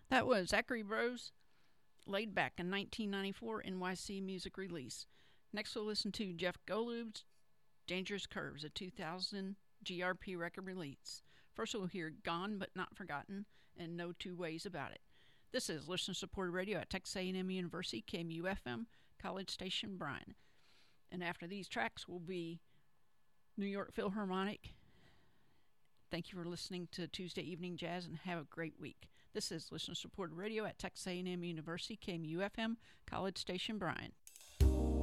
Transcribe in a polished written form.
That was Zachary Bros, Laid Back, in 1994 NYC music release. Next we'll listen to Jeff Golub's Dangerous Curves, a 2000 GRP record release. First we'll hear Gone But Not Forgotten and No Two Ways About It. This is listener-supported radio at Texas A&M University, KMU-FM, College Station, Bryan. And after these tracks will be New York Philharmonic. Thank you for listening to Tuesday Evening Jazz and have a great week. This is listener-supported radio at Texas A&M University, KMU-FM, College Station, Bryan.